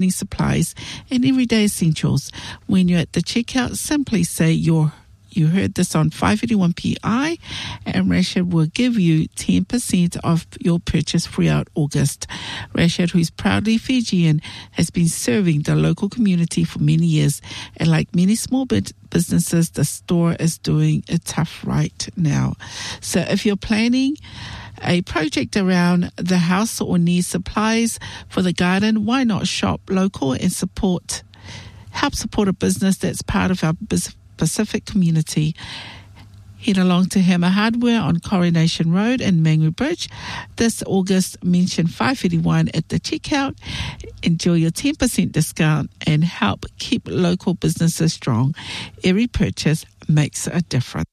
supplies and everyday essentials. When you're at the checkout, simply say you heard this on 581PI, and Rashid will give you 10% off your purchase throughout August. Rashid, who's proudly Fijian, has been serving the local community for many years, and like many small businesses, the store is doing it tough right now. So if you're planning a project around the house or need supplies for the garden, why not shop local and help support a business that's part of our Pacific community. Head along to Hammer Hardware on Coronation Road and Mangu Bridge this August. Mention 581 at the checkout. Enjoy your 10% discount and help keep local businesses strong. Every purchase makes a difference.